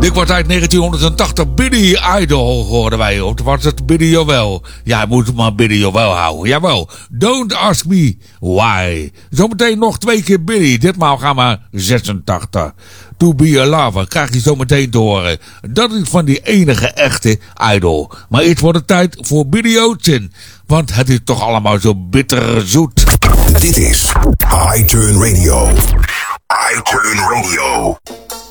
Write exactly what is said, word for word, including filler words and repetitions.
Dit wordt uit negentienhonderdtachtig Billy Idol, hoorden wij. Of was het Billy Joel? Ja, je moet maar Billy Joel houden. Jawel. Don't ask me why. Zometeen nog twee keer Billy. Ditmaal gaan we zesentachtig. To be a lover. Krijg je zometeen te horen. Dat is van die enige echte Idol. Maar het wordt de tijd voor Billy Ocean. Want het is toch allemaal zo bitter zoet. Dit is iTurn Radio. iTurn Radio.